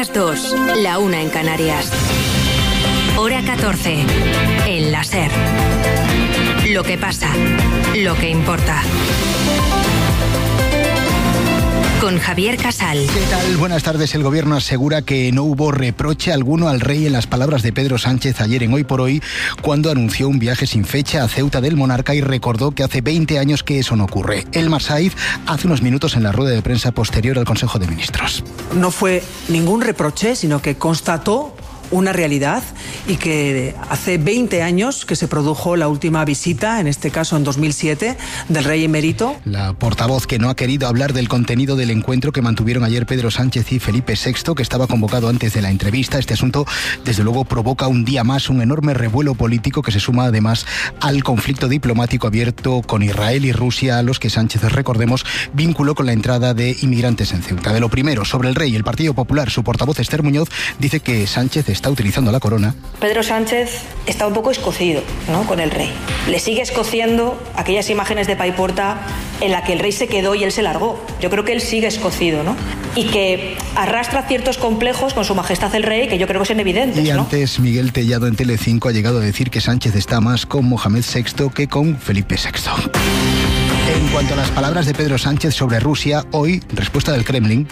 las 2, la 1 en Canarias. Hora 14, en la SER. Lo que pasa, lo que importa. Con Javier Casal. ¿Qué tal? Buenas tardes. El gobierno asegura que no hubo reproche alguno al rey en las palabras de Pedro Sánchez ayer en Hoy por Hoy, cuando anunció un viaje sin fecha a Ceuta del monarca y recordó que hace 20 años que eso no ocurre. Elmar Saiz hace unos minutos en la rueda de prensa posterior al Consejo de Ministros. No fue ningún reproche, sino que constató una realidad y que hace 20 años que se produjo la última visita, en este caso en 2007, del rey emérito. La portavoz que no ha querido hablar del contenido del encuentro que mantuvieron ayer Pedro Sánchez y Felipe VI, que estaba convocado antes de la entrevista. Este asunto, desde luego, provoca un día más un enorme revuelo político que se suma además al conflicto diplomático abierto con Israel y Rusia, a los que Sánchez, recordemos, vinculó con la entrada de inmigrantes en Ceuta. De lo primero, sobre el rey, el Partido Popular, su portavoz Esther Muñoz dice que Sánchez está utilizando la corona. Pedro Sánchez está un poco escocido, ¿no?, con el rey. Le sigue escociendo aquellas imágenes de Paiporta en la que el rey se quedó y él se largó. Yo creo que él sigue escocido, ¿no? Y que arrastra ciertos complejos con su majestad el rey, que yo creo que son evidentes, y ¿no? Antes, Miguel Tellado en Telecinco ha llegado a decir que Sánchez está más con Mohamed VI que con Felipe VI. En cuanto a las palabras de Pedro Sánchez sobre Rusia, hoy, respuesta del Kremlin.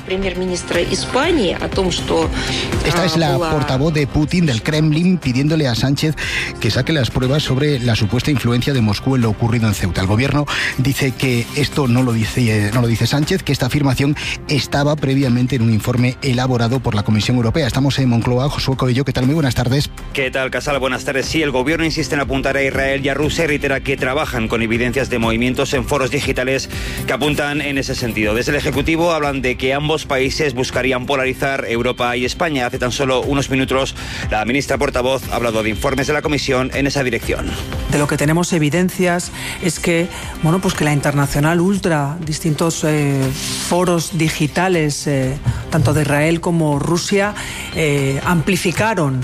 Esta es la portavoz de Putin del Kremlin pidiéndole a Sánchez que saque las pruebas sobre la supuesta influencia de Moscú en lo ocurrido en Ceuta. El gobierno dice que esto no lo dice Sánchez, que esta afirmación estaba previamente en un informe elaborado por la Comisión Europea. Estamos en Moncloa. Josué Coello, ¿qué tal? Muy buenas tardes. ¿Qué tal, Casal? Buenas tardes. Sí, el gobierno insiste en apuntar a Israel y a Rusia y reitera que trabajan con evidencias de movimientos en foros digitales que apuntan en ese sentido. Desde el Ejecutivo hablan de que ambos países buscarían polarizar Europa y España. Hace tan solo unos minutos la ministra portavoz ha hablado de informes de la Comisión en esa dirección. De lo que tenemos evidencias es que, pues que la Internacional Ultra, distintos foros digitales, tanto de Israel como Rusia, amplificaron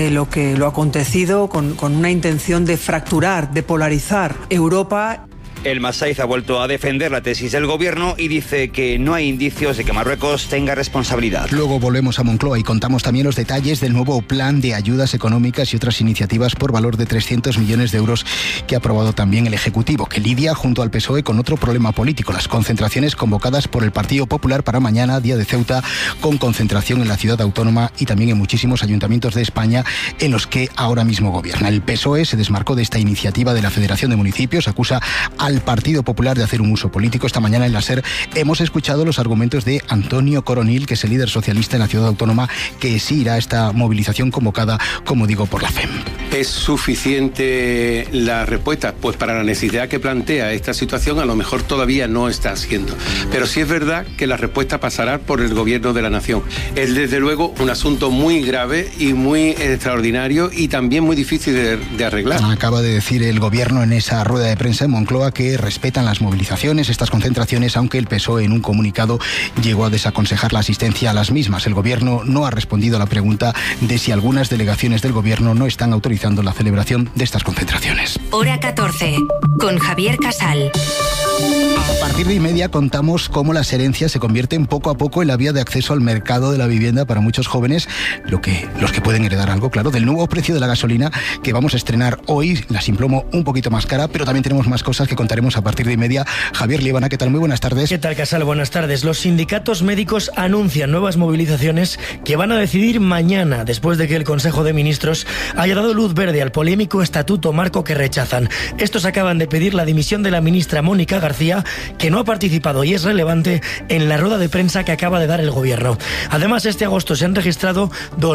lo acontecido con una intención de fracturar, de polarizar Europa. Elmar Saiz ha vuelto a defender la tesis del gobierno y dice que no hay indicios de que Marruecos tenga responsabilidad. Luego volvemos a Moncloa y contamos también los detalles del nuevo plan de ayudas económicas y otras iniciativas por valor de 300 millones de euros que ha aprobado también el Ejecutivo, que lidia junto al PSOE con otro problema político, las concentraciones convocadas por el Partido Popular para mañana, día de Ceuta, con concentración en la ciudad autónoma y también en muchísimos ayuntamientos de España en los que ahora mismo gobierna. El PSOE se desmarcó de esta iniciativa de la Federación de Municipios, acusa al Partido Popular de hacer un uso político. Esta mañana en la SER hemos escuchado los argumentos de Antonio Coronil, que es el líder socialista en la ciudad autónoma, que sí irá a esta movilización convocada, como digo, por la FEM. ¿Es suficiente la respuesta? Pues para la necesidad que plantea esta situación, a lo mejor todavía no está haciendo. Pero sí es verdad que la respuesta pasará por el gobierno de la nación. Es desde luego un asunto muy grave y muy extraordinario y también muy difícil de arreglar. Acaba de decir el gobierno en esa rueda de prensa en Moncloa que respetan las movilizaciones, estas concentraciones, aunque el PSOE en un comunicado llegó a desaconsejar la asistencia a las mismas. El gobierno no ha respondido a la pregunta de si algunas delegaciones del gobierno no están autorizando la celebración de estas concentraciones. Hora 14, con Javier Casal. A partir de 1:30 contamos cómo las herencias se convierten poco a poco en la vía de acceso al mercado de la vivienda para muchos jóvenes, los que pueden heredar algo, claro, del nuevo precio de la gasolina que vamos a estrenar hoy, la Simplomo un poquito más cara, pero también tenemos más cosas que contaremos a partir de 1:30. Javier Liebana, ¿qué tal? Muy buenas tardes. ¿Qué tal, Casal? Buenas tardes. Los sindicatos médicos anuncian nuevas movilizaciones que van a decidir mañana, después de que el Consejo de Ministros haya dado luz verde al polémico estatuto marco que rechazan. Estos acaban de pedir la dimisión de la ministra Mónica García, que no ha participado y es relevante en la rueda de prensa que acaba de dar el gobierno. Además, este agosto se han registrado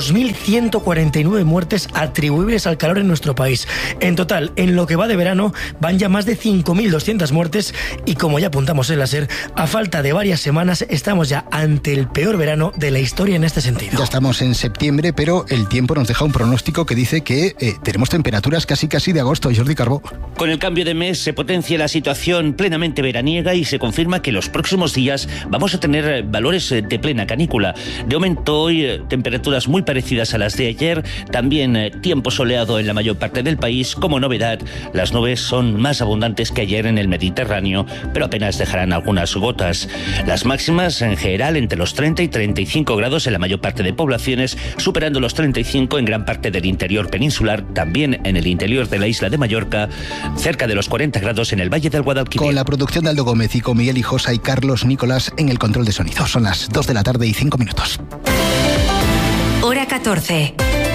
2.149 muertes atribuibles al calor en nuestro país. En total, en lo que va de verano, van ya más de 5.200 muertes y, como ya apuntamos en la SER, a falta de varias semanas estamos ya ante el peor verano de la historia en este sentido. Ya estamos en septiembre, pero el tiempo nos deja un pronóstico que dice que tenemos temperaturas casi de agosto. Jordi Carbó. Con el cambio de mes se potencia la situación plenamente veraniega y se confirma que los próximos días vamos a tener valores de plena canícula. De momento hoy temperaturas muy parecidas a las de ayer, también tiempo soleado en la mayor parte del país. Como novedad, las nubes son más abundantes que ayer en el Mediterráneo, pero apenas dejarán algunas gotas. Las máximas en general entre los 30 y 35 grados en la mayor parte de poblaciones, superando los 35 en gran parte del interior peninsular, también en el interior de la isla de Mallorca, cerca de los 40 grados en el Valle del Guadalquivir. Con la producción de Aldo Gómez y con Miguel Hijosa y Carlos Nicolás en el control de sonido. Son las 2 de la tarde y 5 minutos. Hora 14.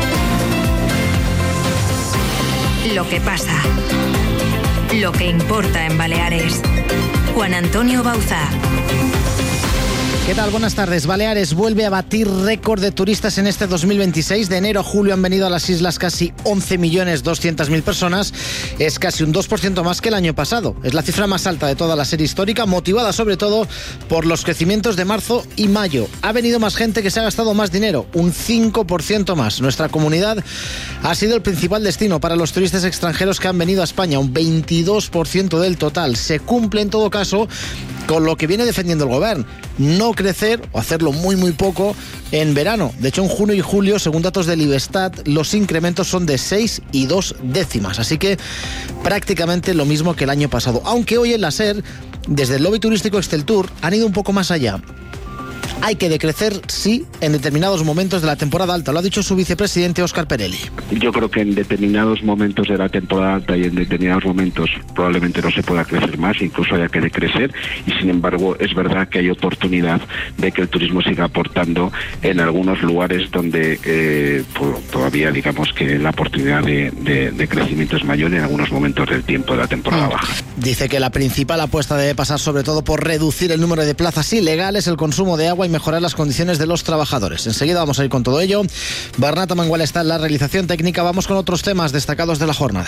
Lo que pasa. Lo que importa en Baleares. Juan Antonio Bauzá. ¿Qué tal? Buenas tardes. Baleares vuelve a batir récord de turistas en este 2026. De enero a julio han venido a las islas casi 11.200.000 personas. Es casi un 2% más que el año pasado. Es la cifra más alta de toda la serie histórica, motivada sobre todo por los crecimientos de marzo y mayo. Ha venido más gente que se ha gastado más dinero, un 5% más. Nuestra comunidad ha sido el principal destino para los turistas extranjeros que han venido a España, un 22% del total. Se cumple en todo caso con lo que viene defendiendo el gobierno, no crecer o hacerlo muy poco en verano. De hecho, en junio y julio, según datos del Ibestat, los incrementos son de 6 y 2 décimas, así que prácticamente lo mismo que el año pasado. Aunque hoy en la SER, desde el lobby turístico Exceltur, han ido un poco más allá. Hay que decrecer, sí, en determinados momentos de la temporada alta. Lo ha dicho su vicepresidente Óscar Perelli. Yo creo que en determinados momentos de la temporada alta y en determinados momentos probablemente no se pueda crecer más, incluso haya que decrecer, y sin embargo es verdad que hay oportunidad de que el turismo siga aportando en algunos lugares donde todavía digamos que la oportunidad de crecimiento es mayor en algunos momentos del tiempo de la temporada baja. Dice que la principal apuesta debe pasar sobre todo por reducir el número de plazas ilegales, el consumo de agua y mejorar las condiciones de los trabajadores. Enseguida vamos a ir con todo ello. Bernat Amengual está en la realización técnica. Vamos con otros temas destacados de la jornada.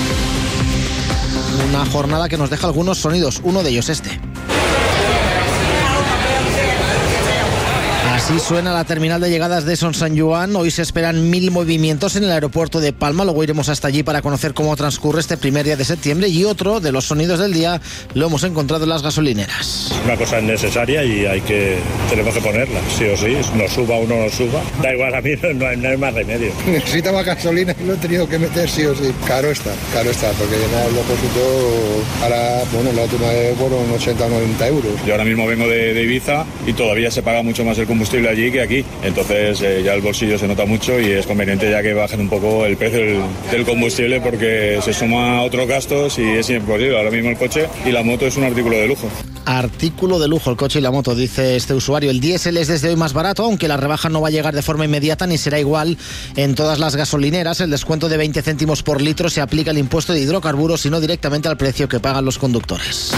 Una jornada que nos deja algunos sonidos. Uno de ellos este. Así suena la terminal de llegadas de Son Sant Joan. Hoy se esperan 1.000 movimientos en el aeropuerto de Palma. Luego iremos hasta allí para conocer cómo transcurre este primer día de septiembre. Y otro de los sonidos del día lo hemos encontrado en las gasolineras. Una cosa necesaria y tenemos que ponerla, sí o sí. Nos suba o no nos suba. Da igual, a mí no hay más remedio. Necesitaba gasolina y lo he tenido que meter sí o sí. Caro está, porque llenar el depósito ahora, la última vez fueron 80 o 90 euros. Yo ahora mismo vengo de Ibiza y todavía se paga mucho más el combustible allí que aquí, entonces ya el bolsillo se nota mucho y es conveniente ya que bajen un poco el precio del combustible porque se suma otros gastos y es imposible. Ahora mismo el coche y la moto es un artículo de lujo. Artículo de lujo el coche y la moto, dice este usuario. El diésel es desde hoy más barato, aunque la rebaja no va a llegar de forma inmediata ni será igual en todas las gasolineras. El descuento de 20 céntimos por litro se aplica al impuesto de hidrocarburos y no directamente al precio que pagan los conductores.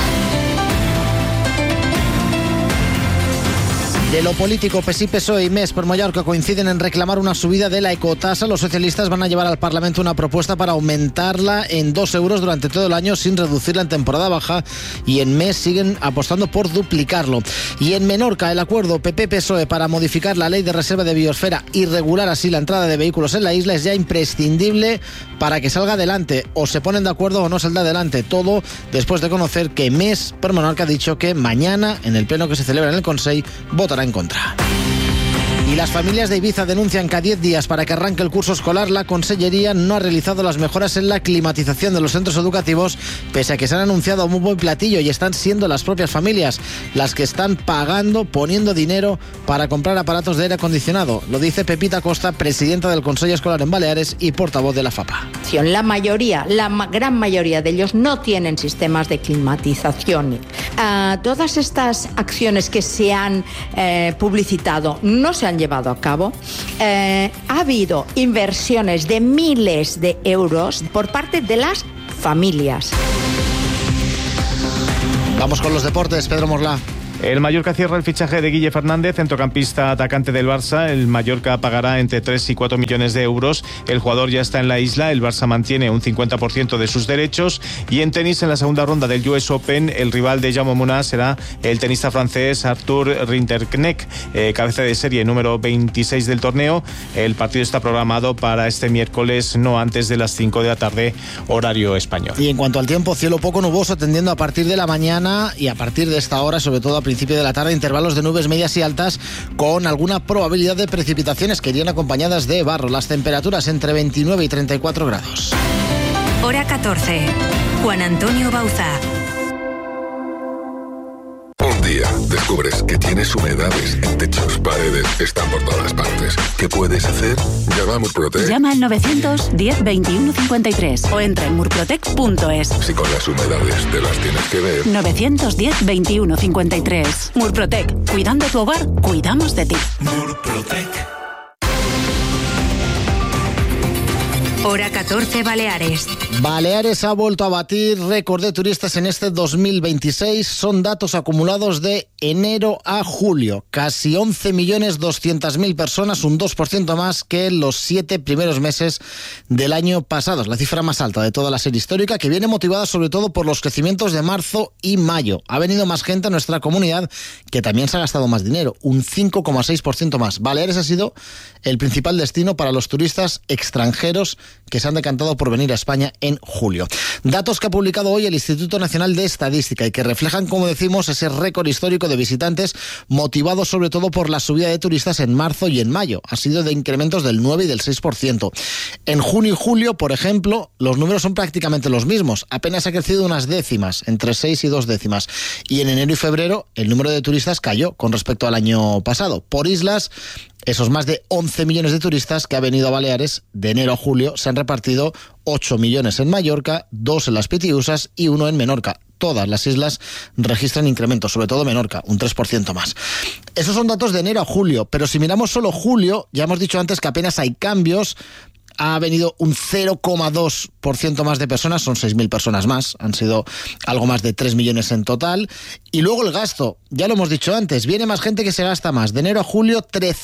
De lo político, PSI, PSOE y MES per Mallorca coinciden en reclamar una subida de la ecotasa. Los socialistas van a llevar al Parlamento una propuesta para aumentarla en 2 euros durante todo el año sin reducirla en temporada baja, y en MES siguen apostando por duplicarlo. Y en Menorca, el acuerdo PP-PSOE para modificar la ley de reserva de biosfera y regular así la entrada de vehículos en la isla es ya imprescindible para que salga adelante. O se ponen de acuerdo o no saldrá adelante. Todo después de conocer que MES per Mallorca ha dicho que mañana, en el pleno que se celebra en el Consell, votará en contra. Y las familias de Ibiza denuncian que a 10 días para que arranque el curso escolar, la Consellería no ha realizado las mejoras en la climatización de los centros educativos, pese a que se han anunciado a muy buen platillo, y están siendo las propias familias las que están pagando, poniendo dinero para comprar aparatos de aire acondicionado. Lo dice Pepita Costa, presidenta del Consejo Escolar en Baleares y portavoz de la FAPA. La gran mayoría de ellos no tienen sistemas de climatización. Todas estas acciones que se han publicitado no se han llevado a cabo. Ha habido inversiones de miles de euros por parte de las familias. Vamos con los deportes, Pedro Morlá. El Mallorca cierra el fichaje de Guille Fernández, centrocampista atacante del Barça. El Mallorca pagará entre 3 y 4 millones de euros. El jugador ya está en la isla. El Barça mantiene un 50% de sus derechos. Y en tenis, en la segunda ronda del US Open, el rival de Jaume Munar será el tenista francés Arthur Rinderknecht, cabeza de serie número 26 del torneo. El partido está programado para este miércoles, no antes de las 5 de la tarde, horario español. Y en cuanto al tiempo, cielo poco nuboso, tendiendo a partir de la mañana y a partir de esta hora, sobre todo a principio de la tarde, intervalos de nubes medias y altas con alguna probabilidad de precipitaciones que irían acompañadas de barro. Las temperaturas entre 29 y 34 grados. Hora 14. Juan Antonio Bauza. Un día descubres que tienes humedades en techos, paredes, están por todas partes. ¿Qué puedes hacer? Llama a Murprotec. Llama al 910 21 53 o entra en murprotec.es. Si con las humedades te las tienes que ver. 910 21 53. Murprotec. Cuidando tu hogar, cuidamos de ti. Murprotec. Hora 14, Baleares. Baleares ha vuelto a batir récord de turistas en este 2026. Son datos acumulados de enero a julio. Casi 11.200.000 personas, un 2% más que los 7 primeros meses del año pasado. Es la cifra más alta de toda la serie histórica, que viene motivada sobre todo por los crecimientos de marzo y mayo. Ha venido más gente a nuestra comunidad, que también se ha gastado más dinero, un 5,6% más. Baleares ha sido el principal destino para los turistas extranjeros que se han decantado por venir a España en julio. Datos que ha publicado hoy el Instituto Nacional de Estadística y que reflejan, como decimos, ese récord histórico de visitantes, motivado sobre todo por la subida de turistas en marzo y en mayo. Ha sido de incrementos del 9 y del 6%. En junio y julio, por ejemplo, los números son prácticamente los mismos. Apenas ha crecido unas décimas, entre 6 y 2 décimas. Y en enero y febrero, el número de turistas cayó con respecto al año pasado. Por islas, esos más de 11 millones de turistas que ha venido a Baleares de enero a julio se han repartido 8 millones en Mallorca, 2 en las Pitiusas y 1 en Menorca. Todas las islas registran incrementos, sobre todo Menorca, un 3% más. Esos son datos de enero a julio, pero si miramos solo julio, ya hemos dicho antes que apenas hay cambios. Ha venido un 0,2% más de personas, son 6.000 personas más, han sido algo más de 3 millones en total. Y luego el gasto, ya lo hemos dicho antes, viene más gente que se gasta más. De enero a julio,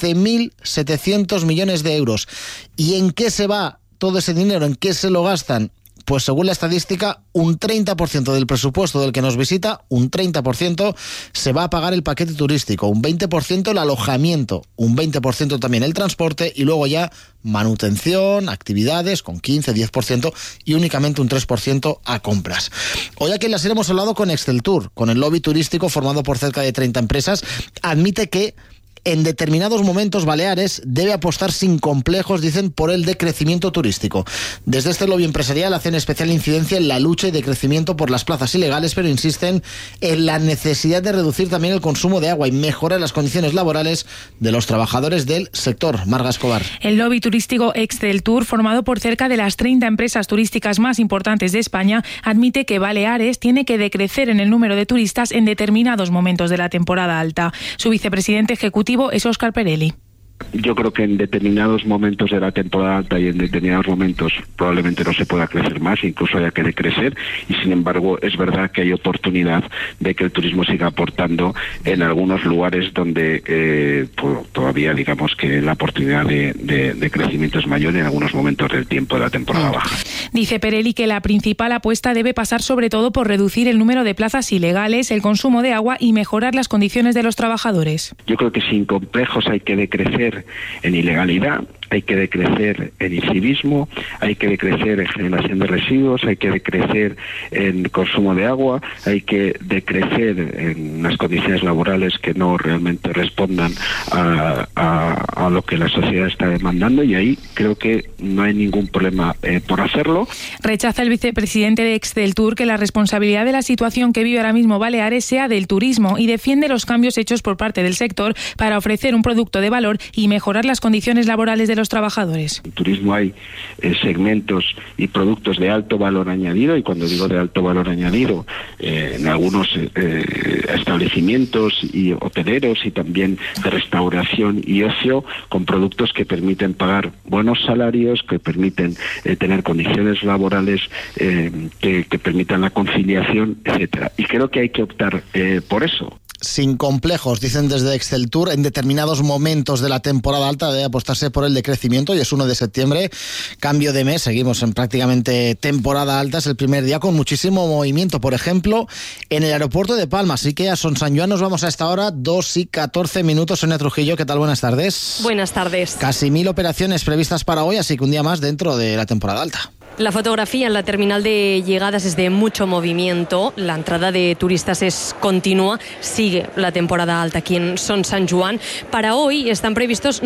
13.700 millones de euros. ¿Y en qué se va todo ese dinero? ¿En qué se lo gastan? Pues según la estadística, un 30% del presupuesto del que nos visita, un 30% se va a pagar el paquete turístico, un 20% el alojamiento, un 20% también el transporte y luego ya manutención, actividades con 15-10% y únicamente un 3% a compras. Hoy aquí en la serie hemos hablado con Exceltur, con el lobby turístico formado por cerca de 30 empresas. Admite que en determinados momentos Baleares debe apostar sin complejos, dicen, por el decrecimiento turístico. Desde este lobby empresarial hacen especial incidencia en la lucha y decrecimiento por las plazas ilegales, pero insisten en la necesidad de reducir también el consumo de agua y mejorar las condiciones laborales de los trabajadores del sector. Marga Escobar. El lobby turístico Exceltur, formado por cerca de las 30 empresas turísticas más importantes de España, admite que Baleares tiene que decrecer en el número de turistas en determinados momentos de la temporada alta. Su vicepresidente ejecutivo es Óscar Perelli. Yo creo que en determinados momentos de la temporada alta y en determinados momentos probablemente no se pueda crecer más, incluso haya que decrecer, y sin embargo es verdad que hay oportunidad de que el turismo siga aportando en algunos lugares donde todavía digamos que la oportunidad de crecimiento es mayor en algunos momentos del tiempo de la temporada baja. Dice Perelli que la principal apuesta debe pasar sobre todo por reducir el número de plazas ilegales, el consumo de agua y mejorar las condiciones de los trabajadores. Yo creo que sin complejos hay que decrecer en ilegalidad, hay que decrecer en incivismo, hay que decrecer en generación de residuos, hay que decrecer en consumo de agua, hay que decrecer en unas condiciones laborales que no realmente respondan a lo que la sociedad está demandando, y ahí creo que no hay ningún problema por hacerlo. Rechaza el vicepresidente de Exceltur que la responsabilidad de la situación que vive ahora mismo Baleares sea del turismo y defiende los cambios hechos por parte del sector para ofrecer un producto de valor y mejorar las condiciones laborales de los trabajadores. En turismo hay segmentos y productos de alto valor añadido, y cuando digo de alto valor añadido, en algunos establecimientos y hoteleros y también de restauración y ocio, con productos que permiten pagar buenos salarios, que permiten tener condiciones laborales que permitan la conciliación, etcétera. Y creo que hay que optar por eso. sin complejos, dicen desde Exceltur, en determinados momentos de la temporada alta debe apostarse por el decrecimiento y es 1 de septiembre, cambio de mes, seguimos en prácticamente temporada alta, es el primer día con muchísimo movimiento, por ejemplo, en el aeropuerto de Palma, así que a Son San Joan nos vamos a esta hora, 2:14. Sonia Trujillo, ¿qué tal? Buenas tardes. Buenas tardes. Casi 1000 operaciones previstas para hoy, así que un día más dentro de la temporada alta. La fotografía en la terminal de llegadas es de mucho movimiento, la entrada de turistas es continua, sigue la temporada alta aquí en Son San Joan. Para hoy están previstos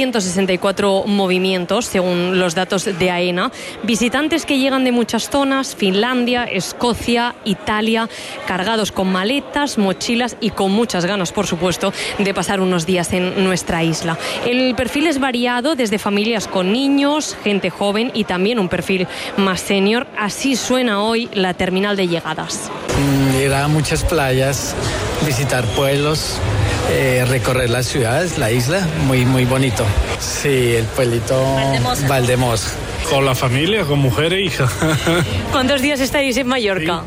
964 movimientos, según los datos de AENA. Visitantes que llegan de muchas zonas, Finlandia, Escocia, Italia, cargados con maletas, mochilas y con muchas ganas, por supuesto, de pasar unos días en nuestra isla. El perfil es variado, desde familias con niños, gente joven y también un perfil más senior. Así suena hoy la terminal de llegadas. Ir a muchas playas, visitar pueblos, recorrer las ciudades, la isla, muy bonito. Sí, el pueblito Valdemosa. Con la familia, con mujer e hija. ¿Cuántos días estaréis en Mallorca?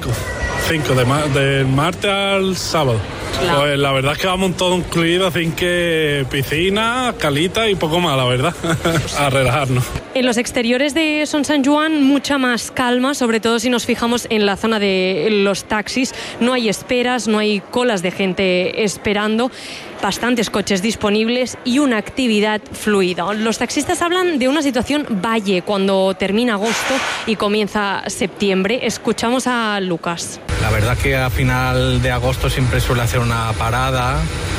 5, del martes al sábado. Claro. Pues la verdad es que vamos todo incluido, así que piscina, calita y poco más, la verdad, a relajarnos. En los exteriores de Son San Joan, mucha más calma, sobre todo si nos fijamos en la zona de los taxis. No hay esperas, no hay colas de gente esperando, bastantes coches disponibles y una actividad fluida. Los taxistas hablan de una situación valle cuando termina agosto y comienza septiembre. Escuchamos a Lucas. La verdad que a final de agosto siempre suele hacer una parada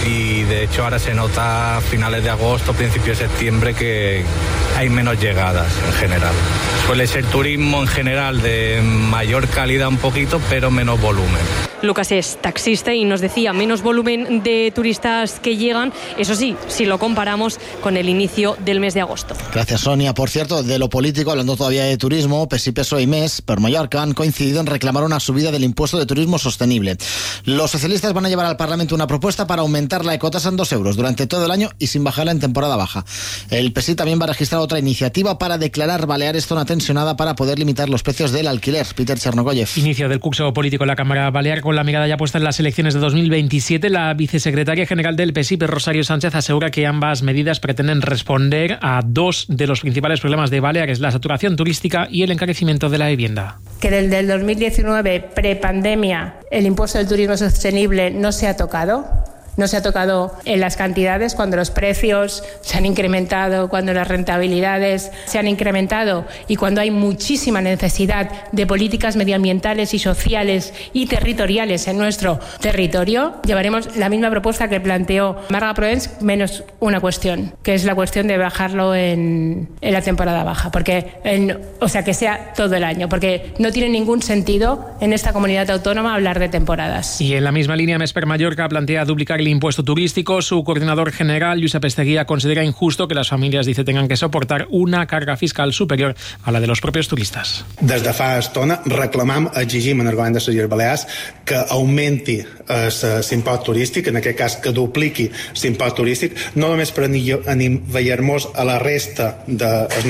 y de hecho ahora se nota a finales de agosto, principios de septiembre que hay menos llegadas en general. Suele ser turismo en general de mayor calidad un poquito, pero menos volumen. Lucas es taxista y nos decía menos volumen de turistas que llegan, eso sí, si lo comparamos con el inicio del mes de agosto. Gracias, Sonia. Por cierto, de lo político, hablando todavía de turismo, PES y PSOE y MES per Mallorca han coincidido en reclamar una subida del impuesto de turismo sostenible. Los socialistas van a llevar al Parlamento una propuesta para aumentar la ecotasa en 2 euros durante todo el año y sin bajarla en temporada baja. El PSI también va a registrar otra iniciativa para declarar Baleares zona tensionada para poder limitar los precios del alquiler. Peter Chernogoyev. Inicio del curso político en la Cámara Balear con la mirada ya puesta en las elecciones de 2027. La vicesecretaria general del PSI, Rosario Sánchez, asegura que ambas medidas pretenden responder a 2 de los principales problemas de Baleares, la saturación turística y el encarecimiento de la vivienda. Que desde el 2019, prepandemia, el impuesto del turismo sostenible no se ha tocado. No se ha tocado en las cantidades cuando los precios se han incrementado, cuando las rentabilidades se han incrementado y cuando hay muchísima necesidad de políticas medioambientales y sociales y territoriales en nuestro territorio. Llevaremos la misma propuesta que planteó Marga Proens, menos una cuestión, que es la cuestión de bajarlo en la temporada baja, porque que sea todo el año, porque no tiene ningún sentido en esta comunidad autónoma hablar de temporadas. Y en la misma línea, MES per Mallorca plantea duplicar el impuesto turístico. Su coordinador general, Josep Esteguía, considera injusto que las familias, dice, tengan que soportar una carga fiscal superior a la de los propios turistas. Des de fa estona reclamam, exigim en el govern de les Illes Balears que augmenti l'impost turístic, en aquest cas que dupliqui l'impost turístic, no només per anivellar-nos a la resta dels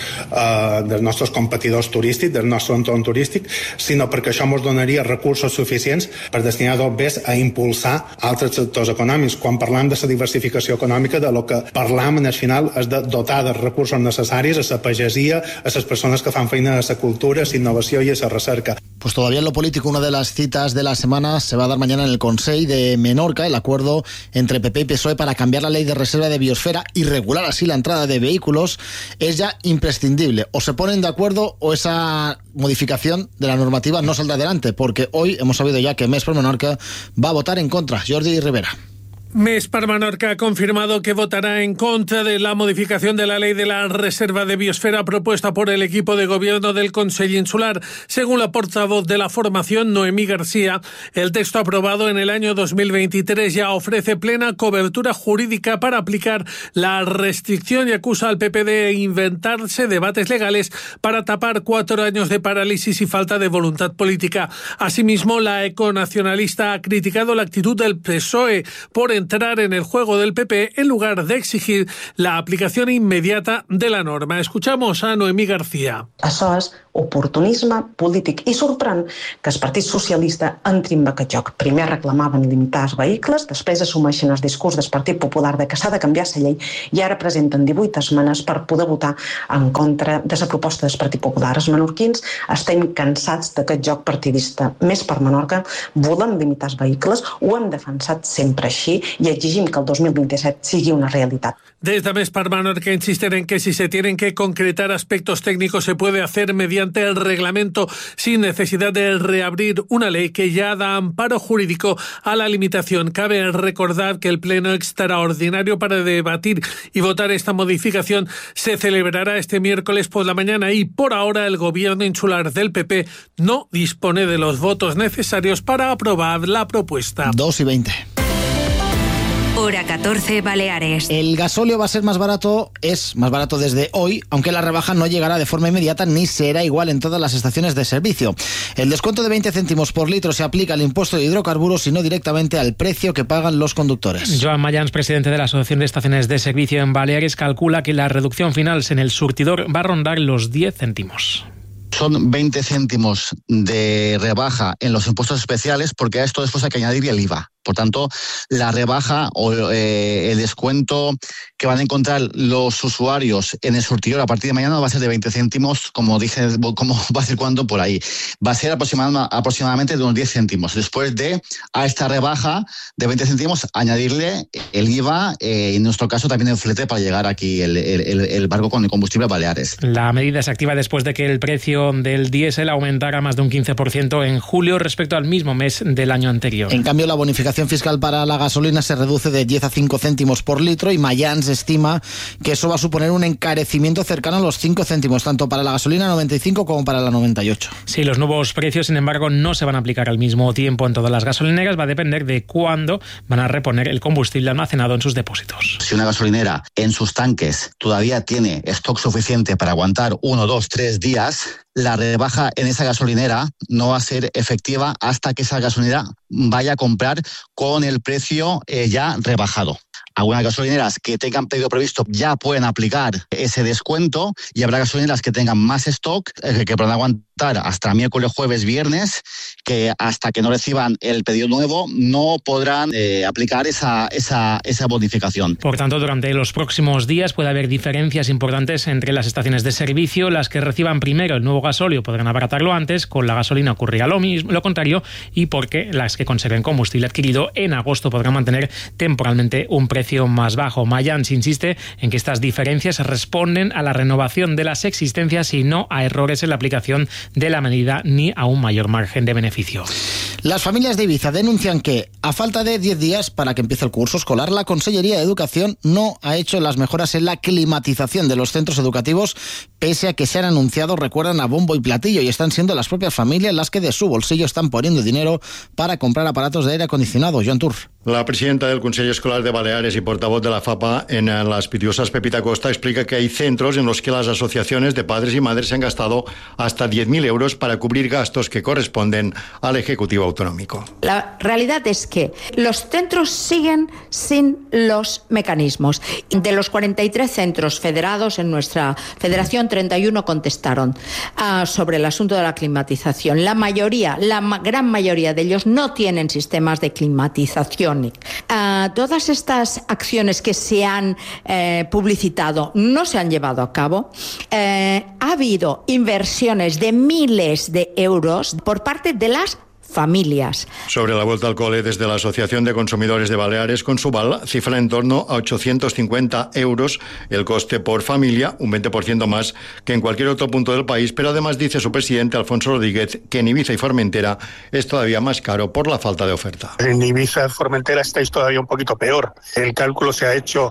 nostres competidors turístics, del nostre entorn turístic, sinó perquè això ens donaria recursos suficients per destinar-los a impulsar altres sectors econòmics. Quan parlam de la diversificació econòmica, de lo que parlam en el final és de dotar de recursos necessaris a la pagesia, a les persones que fan feina a la cultura, a la innovació i a la recerca. Pues todavía en lo político, una de las citas de la semana se va a dar mañana en el Consell de Menorca, el acuerdo entre PP y PSOE para cambiar la ley de reserva de biosfera y regular así la entrada de vehículos es ya imprescindible. O se ponen de acuerdo o esa modificación de la normativa no saldrá adelante, porque hoy hemos sabido ya que MES per Menorca va a votar en contra. Jordi Rivera. MES per Menorca ha confirmado que votará en contra de la modificación de la ley de la reserva de biosfera propuesta por el equipo de gobierno del Consell Insular. Según la portavoz de la formación, Noemí García, el texto aprobado en el año 2023 ya ofrece plena cobertura jurídica para aplicar la restricción y acusa al PP de inventarse debates legales para tapar 4 años de parálisis y falta de voluntad política. Asimismo, la econacionalista ha criticado la actitud del PSOE por entrar en el juego del PP en lugar de exigir la aplicación inmediata de la norma. Escuchamos a Noemí García. Això és oportunisme polític i sorprèn que el Partit Socialista entri en aquest joc. Primer reclamaven limitar els vehicles, després assumeixen el discurs del Partit Popular de que s'ha de canviar la llei i ara presenten 18 esmenes per poder votar en contra de la proposta del Partit Popular. Els menorquins estem cansats d'aquest joc partidista. Més per Menorca, volem limitar els vehicles, ho hem defensat sempre així i exigim que el 2027 sigui una realitat. Desde Més per Menorca insisten en que si se tienen que concretar aspectos técnicos se puede hacer mediante el reglamento sin necesidad de reabrir una ley que ya da amparo jurídico a la limitación. Cabe recordar que el pleno extraordinario para debatir y votar esta modificación se celebrará este miércoles por la mañana y por ahora el gobierno insular del PP no dispone de los votos necesarios para aprobar la propuesta. 2:20. Hora 14, Baleares. El gasóleo va a ser más barato, es más barato desde hoy, aunque la rebaja no llegará de forma inmediata ni será igual en todas las estaciones de servicio. El descuento de 20 céntimos por litro se aplica al impuesto de hidrocarburos y no directamente al precio que pagan los conductores. Joan Mayans, presidente de la Asociación de Estaciones de Servicio en Baleares, calcula que la reducción final en el surtidor va a rondar los 10 céntimos. Son 20 céntimos de rebaja en los impuestos especiales, porque a esto después hay que añadir el IVA. Por tanto, la rebaja o el descuento que van a encontrar los usuarios en el surtidor a partir de mañana va a ser de 20 céntimos, como dije, como va a ser cuando por ahí. Va a ser aproximadamente de unos 10 céntimos. Después de a esta rebaja de 20 céntimos, añadirle el IVA, en nuestro caso también el flete para llegar aquí el barco con el combustible a Baleares. La medida se activa después de que el precio del diésel aumentara más de un 15% en julio respecto al mismo mes del año anterior. En cambio, la bonificación fiscal para la gasolina se reduce de 10 a 5 céntimos por litro y Mayans estima que eso va a suponer un encarecimiento cercano a los 5 céntimos, tanto para la gasolina 95 como para la 98. Sí, los nuevos precios, sin embargo, no se van a aplicar al mismo tiempo en todas las gasolineras. Va a depender de cuándo van a reponer el combustible almacenado en sus depósitos. Si una gasolinera en sus tanques todavía tiene stock suficiente para aguantar 1, 2, 3 días, la rebaja en esa gasolinera no va a ser efectiva hasta que esa gasolinera vaya a comprar con el precio ya rebajado. Algunas gasolineras que tengan pedido previsto ya pueden aplicar ese descuento y habrá gasolineras que tengan más stock que podrán aguantar hasta miércoles, jueves, viernes, que hasta que no reciban el pedido nuevo no podrán aplicar esa bonificación. Por tanto, durante los próximos días puede haber diferencias importantes entre las estaciones de servicio. Las que reciban primero el nuevo gasóleo podrán abaratarlo antes, con la gasolina ocurrirá lo contrario, y porque las que conserven combustible adquirido en agosto podrán mantener temporalmente un precio más bajo. Mayans insiste en que estas diferencias responden a la renovación de las existencias y no a errores en la aplicación de la medida ni a un mayor margen de beneficio. Las familias de Ibiza denuncian que, a falta de 10 días para que empiece el curso escolar, la Consellería de Educación no ha hecho las mejoras en la climatización de los centros educativos, pese a que se han anunciado, recuerdan, a bombo y platillo, y están siendo las propias familias las que de su bolsillo están poniendo dinero para comprar aparatos de aire acondicionado. Joan Tur. La presidenta del Consejo Escolar de Baleares y portavoz de la FAPA en Las Pitiusas, Pepita Costa, explica que hay centros en los que las asociaciones de padres y madres han gastado hasta 10.000 euros para cubrir gastos que corresponden al Ejecutivo Autonómico. La realidad es que los centros siguen sin los mecanismos. De los 43 centros federados en nuestra federación, 31 contestaron sobre el asunto de la climatización. La gran mayoría de ellos no tienen sistemas de climatización. Todas estas acciones que se han publicitado no se han llevado a cabo. Ha habido inversiones de miles de euros por parte de las familias. Sobre la vuelta al cole, desde la Asociación de Consumidores de Baleares, Consubal, cifra en torno a 850 euros el coste por familia, un 20% más que en cualquier otro punto del país, pero además dice su presidente, Alfonso Rodríguez, que en Ibiza y Formentera es todavía más caro por la falta de oferta. En Ibiza y Formentera estáis todavía un poquito peor. El cálculo se ha hecho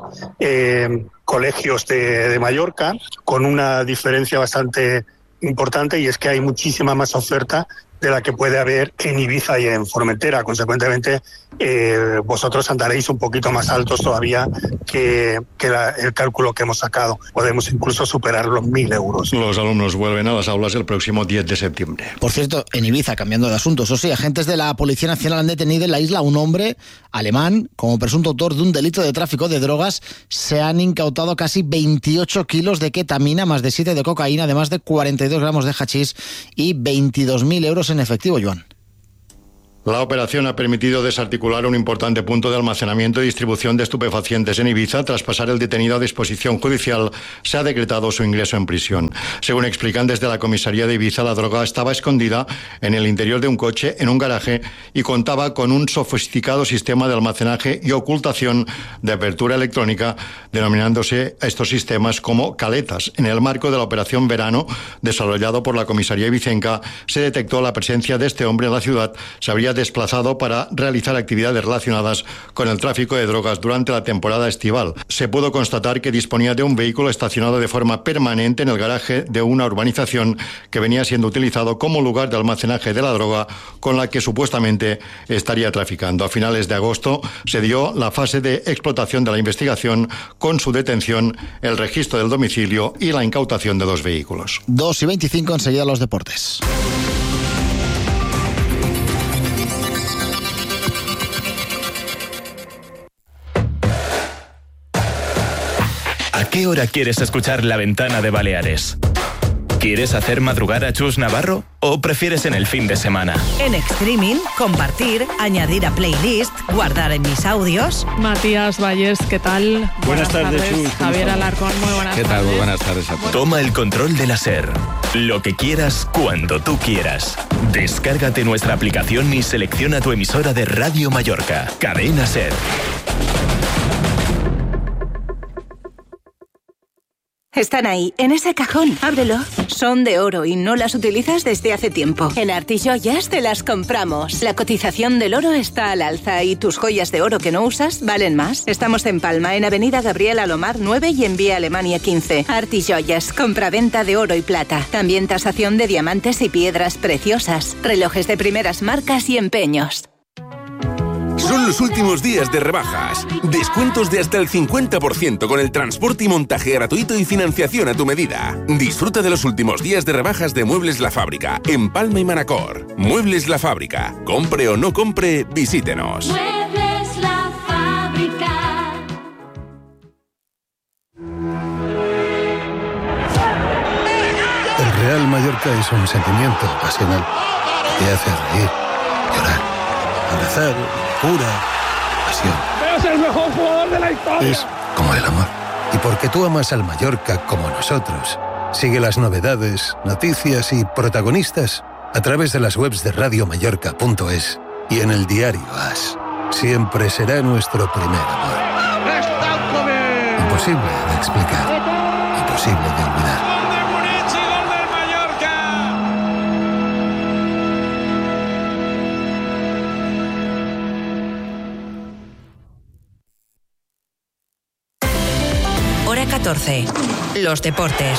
colegios de Mallorca, con una diferencia bastante importante, y es que hay muchísima más oferta de la que puede haber en Ibiza y en Formentera. Consecuentemente, vosotros andaréis un poquito más altos todavía que el cálculo que hemos sacado. Podemos incluso superar los 1.000 euros. Los alumnos vuelven a las aulas el próximo 10 de septiembre. Por cierto, en Ibiza, cambiando de asunto, eso sí, agentes de la Policía Nacional han detenido en la isla a un hombre alemán como presunto autor de un delito de tráfico de drogas. Se han incautado casi 28 kilos de ketamina, más de 7 de cocaína, además de 42 gramos de hachís y 22.000 euros en efectivo, Joan. La operación ha permitido desarticular un importante punto de almacenamiento y distribución de estupefacientes en Ibiza. Tras pasar el detenido a disposición judicial, se ha decretado su ingreso en prisión. Según explican desde la comisaría de Ibiza, la droga estaba escondida en el interior de un coche, en un garaje, y contaba con un sofisticado sistema de almacenaje y ocultación de apertura electrónica, denominándose a estos sistemas como caletas. En el marco de la operación Verano, desarrollado por la comisaría ibicenca, se detectó la presencia de este hombre en la ciudad. Se habría desplazado para realizar actividades relacionadas con el tráfico de drogas durante la temporada estival. Se pudo constatar que disponía de un vehículo estacionado de forma permanente en el garaje de una urbanización que venía siendo utilizado como lugar de almacenaje de la droga con la que supuestamente estaría traficando. A finales de agosto se dio la fase de explotación de la investigación con su detención, el registro del domicilio y la incautación de 2 vehículos. 2:25, enseguida los deportes. ¿A qué hora quieres escuchar La Ventana de Baleares? ¿Quieres hacer madrugar a Chus Navarro o prefieres en el fin de semana? En streaming, compartir, añadir a playlist, guardar en mis audios. Matías Valles, ¿qué tal? Buenas tardes, Chus. Javier Alarcón, muy buenas tardes. ¿Qué tal? Muy buenas tardes a todos. Toma el control de la SER. Lo que quieras, cuando tú quieras. Descárgate nuestra aplicación y selecciona tu emisora de Radio Mallorca. Cadena SER. Están ahí, en ese cajón. Ábrelo. Son de oro y no las utilizas desde hace tiempo. En Artijoyas te las compramos. La cotización del oro está al alza y tus joyas de oro que no usas valen más. Estamos en Palma, en Avenida Gabriel Alomar 9 y en Vía Alemania 15. Artijoyas, compraventa de oro y plata. También tasación de diamantes y piedras preciosas. Relojes de primeras marcas y empeños. Son los últimos días de rebajas. Descuentos de hasta el 50% con el transporte y montaje gratuito y financiación a tu medida. Disfruta de los últimos días de rebajas de Muebles La Fábrica en Palma y Manacor. Muebles La Fábrica. Compre o no compre, visítenos. Muebles La Fábrica. El Real Mallorca es un sentimiento pasional. Te hace reír, llorar, abrazar, pura pasión. ¡Es el mejor jugador de la historia! Es como el amor. Y porque tú amas al Mallorca como nosotros, sigue las novedades, noticias y protagonistas a través de las webs de radiomallorca.es y en el diario AS. Siempre será nuestro primer amor. Imposible de explicar, imposible de olvidar. Hora 14. Los deportes.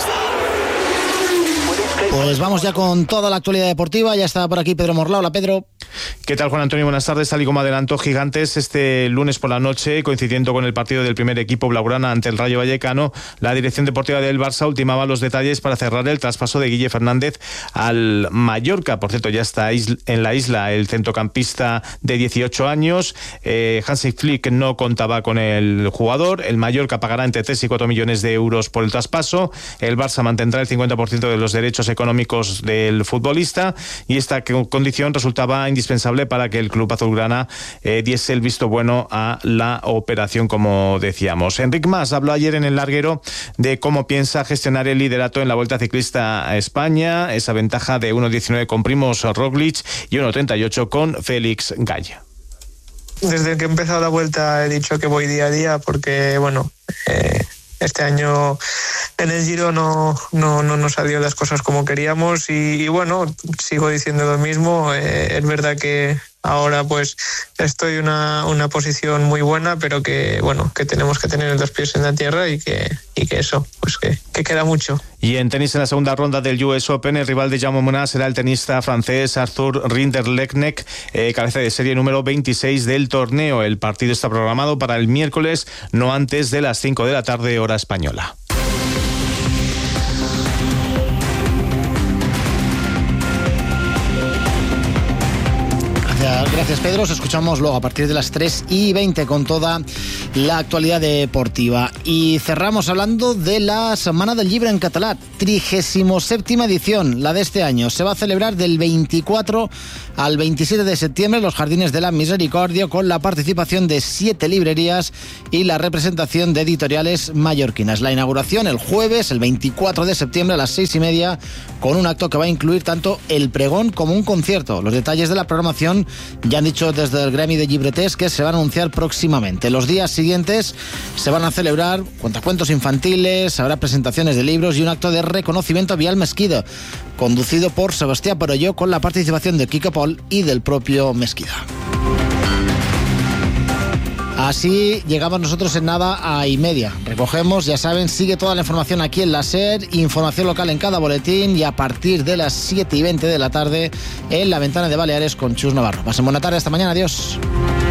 Pues vamos ya con toda la actualidad deportiva. Ya está por aquí Pedro Morla. Hola, Pedro. ¿Qué tal, Juan Antonio? Buenas tardes. Tal y como adelantó Gigantes este lunes por la noche, coincidiendo con el partido del primer equipo blaugrana ante el Rayo Vallecano, la dirección deportiva del Barça ultimaba los detalles para cerrar el traspaso de Guille Fernández al Mallorca. Por cierto, ya está en la isla el centrocampista de 18 años. Hansi Flick no contaba con el jugador. El Mallorca pagará entre 3 y 4 millones de euros por el traspaso. El Barça mantendrá el 50% de los derechos económicos del futbolista y esta condición resultaba indispensable para que el club azulgrana diese el visto bueno a la operación, como decíamos. Enric Mas habló ayer en el larguero de cómo piensa gestionar el liderato en la Vuelta Ciclista a España, esa ventaja de 1.19 con Primož Roglič y 1.38 con Félix Galla. Desde que he empezado la Vuelta he dicho que voy día a día porque, este año en el Giro no nos salió las cosas como queríamos y sigo diciendo lo mismo. Es verdad que Ahora pues estoy en una posición muy buena, pero que tenemos que tener los pies en la tierra y que eso, pues que queda mucho. Y en tenis, en la segunda ronda del US Open, el rival de Jaume Munar será el tenista francés Arthur Rinderknecht, cabeza de serie número 26 del torneo. El partido está programado para el miércoles, no antes de las 5 de la tarde, hora española. Gracias, Pedro. Os escuchamos luego a partir de las 3:20 con toda la actualidad deportiva. Y cerramos hablando de la Setmana del Llibre en català, 37ª edición, la de este año. Se va a celebrar del 24 al 27 de septiembre en los Jardines de la Misericordia, con la participación de 7 librerías y la representación de editoriales mallorquinas. La inauguración el jueves, el 24 de septiembre a las 6:30, con un acto que va a incluir tanto el pregón como un concierto. Los detalles de la programación ya han dicho desde el gremio de llibreters que se van a anunciar próximamente. Los días siguientes se van a celebrar cuentacuentos infantiles, habrá presentaciones de libros y un acto de reconocimiento a Vial Mesquida, conducido por Sebastián Parelló, con la participación de Quique Pol y del propio Mesquida. Así llegamos nosotros en nada a 1:30. Recogemos, ya saben, sigue toda la información aquí en la SER, información local en cada boletín, y a partir de las 7:20 de la tarde en La Ventana de Baleares con Chus Navarro. Pasen buena tarde, hasta mañana, adiós.